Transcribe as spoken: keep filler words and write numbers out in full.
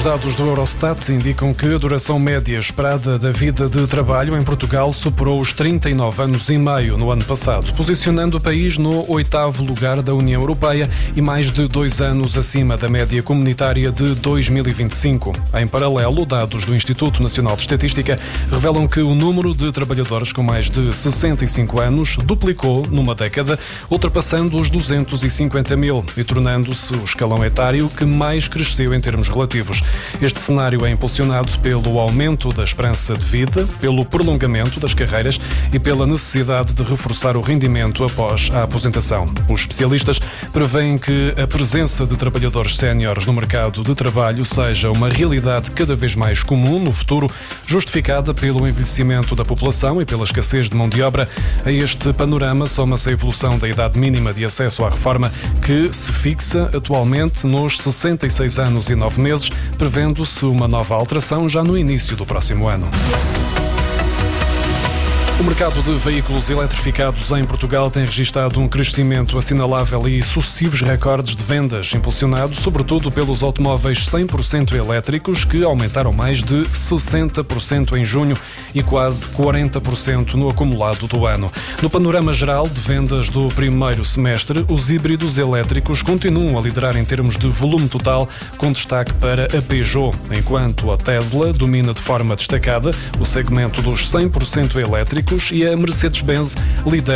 dados do Eurostat indicam que a duração média esperada da vida de trabalho em Portugal superou os trinta e nove anos e meio no ano passado, posicionando o país no oitavo lugar da União Europeia e mais de dois anos acima da média comunitária de dois mil e vinte e cinco. Em paralelo, dados do Instituto Nacional de Estatística revelam que o número de trabalhadores com mais de sessenta e cinco anos duplicou numa década, ultrapassando os duzentos e cinquenta mil e tornando-se o escalão etário que mais cresceu em termos relativos. Este cenário é impulsionado pelo aumento da esperança de vida, pelo prolongamento das carreiras e pela necessidade de reforçar o rendimento após a aposentação. Os especialistas prevêem que a presença de trabalhadores séniores no mercado de trabalho seja uma realidade cada vez mais comum no futuro, justificada pelo envelhecimento da população e pela escassez de mão de obra. A este panorama soma-se a evolução da idade mínima de acesso à reforma, que se fixa atualmente nos sessenta e seis anos e nove meses, prevendo-se uma nova alteração já no início do próximo ano. O mercado de veículos eletrificados em Portugal tem registrado um crescimento assinalável e sucessivos recordes de vendas, impulsionado sobretudo pelos automóveis cem por cento elétricos, que aumentaram mais de sessenta por cento em junho e quase quarenta por cento no acumulado do ano. No panorama geral de vendas do primeiro semestre, os híbridos elétricos continuam a liderar em termos de volume total, com destaque para a Peugeot, enquanto a Tesla domina de forma destacada o segmento dos cem por cento elétricos e a Mercedes-Benz lidera